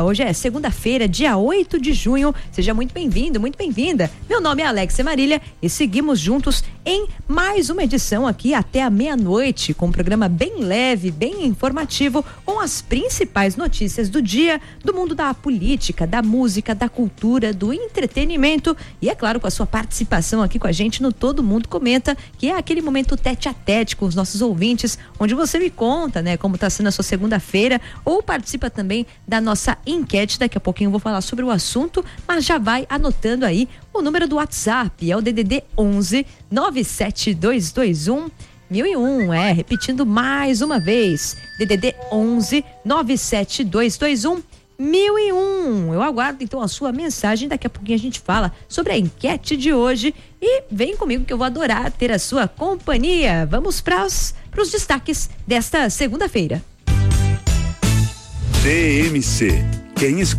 Hoje é segunda-feira, dia 8 de junho. Seja muito bem-vindo, muito bem-vinda. Meu nome é Alexia Marília e seguimos juntos em mais uma edição aqui até a meia-noite, com um programa bem leve, bem informativo, com as principais notícias do dia, do mundo da política, da música, da cultura, do entretenimento e, é claro, com a sua participação aqui com a gente no Todo Mundo Comenta, que é aquele momento tete a tete com os nossos ouvintes, onde você me conta, né, como está sendo a sua segunda-feira, ou participa também da nossa enquete. Daqui a pouquinho eu vou falar sobre o assunto, mas já vai anotando aí o número do WhatsApp, é o DDD 11 97221 1001, repetindo mais uma vez, DDD 11 97221 1001. Eu aguardo então a sua mensagem, daqui a pouquinho a gente fala sobre a enquete de hoje e vem comigo que eu vou adorar ter a sua companhia. Vamos para os destaques desta segunda-feira. TMC, quem escolhe